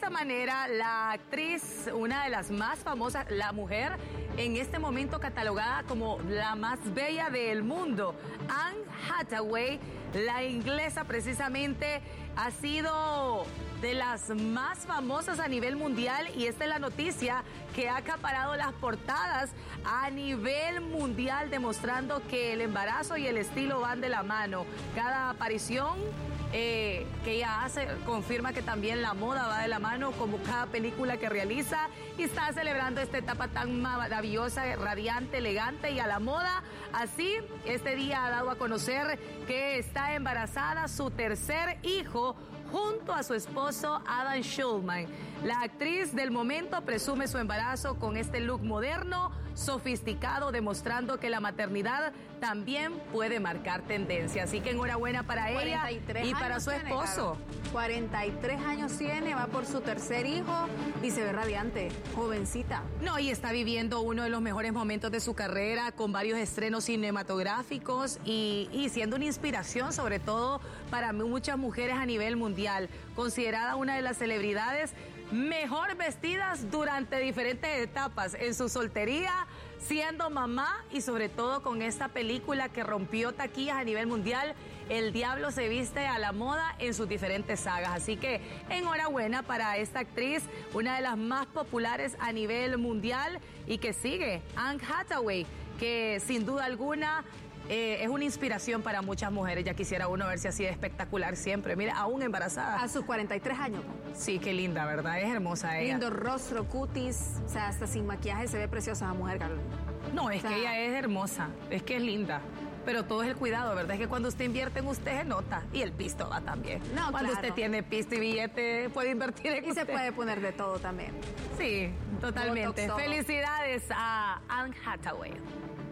esta manera, la actriz, una de las más famosas, la mujer en este momento catalogada como la más bella del mundo, Anne Hathaway, la inglesa precisamente, ha sido de las más famosas a nivel mundial, y esta es la noticia que ha acaparado las portadas a nivel mundial, demostrando que el embarazo y el estilo van de la mano. Cada aparición que ella hace confirma que también la moda va de la mano, como cada película que realiza, y está celebrando esta etapa tan maravillosa, radiante, elegante y a la moda. Así, este día ha dado a conocer que está embarazada, su tercer hijo, junto a su esposo Adam Schulman. La actriz del momento presume su embarazo con este look moderno, sofisticado, demostrando que la maternidad también puede marcar tendencia. Así que enhorabuena para ella y para su esposo. 43 años tiene, va por su tercer hijo y se ve radiante, jovencita. No, y está viviendo uno de los mejores momentos de su carrera, con varios estrenos cinematográficos y siendo una inspiración, sobre todo para muchas mujeres a nivel mundial. Considerada una de las celebridades mejor vestidas durante diferentes etapas, en su soltería, siendo mamá y sobre todo con esta película que rompió taquillas a nivel mundial, El Diablo se viste a la moda, en sus diferentes sagas. Así que enhorabuena para esta actriz, una de las más populares a nivel mundial y que sigue, Anne Hathaway, que sin duda alguna es una inspiración para muchas mujeres. Ya quisiera uno verse así de espectacular siempre. Mira, aún embarazada. A sus 43 años. Sí, qué linda, ¿verdad? Es hermosa ella. Lindo rostro, cutis, o sea, hasta sin maquillaje se ve preciosa la mujer, Carlos. No, es que ella es hermosa, es que es linda. Pero todo es el cuidado, ¿verdad? Es que cuando usted invierte en usted se nota. Y el pisto va también. No, cuando claro. usted tiene pisto y billete, puede invertir en y usted. se puede poner de todo también. Sí, totalmente. Botox, todo. Felicidades a Anne Hathaway.